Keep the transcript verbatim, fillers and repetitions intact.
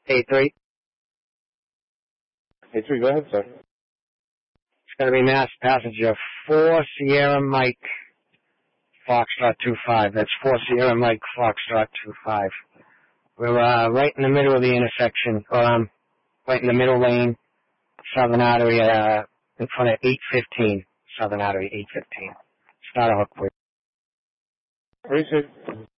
eight three. eight three, go ahead, sir. It's going to be Mass Passenger four Sierra Mike Foxtrot two five. That's four Sierra Mike Foxtrot two five. We're uh, right in the middle of the intersection, or um, right in the middle lane, Southern Artery, uh, in front of eight fifteen. Southern Artery, eight fifteen. Start a hook, please. Appreciate it.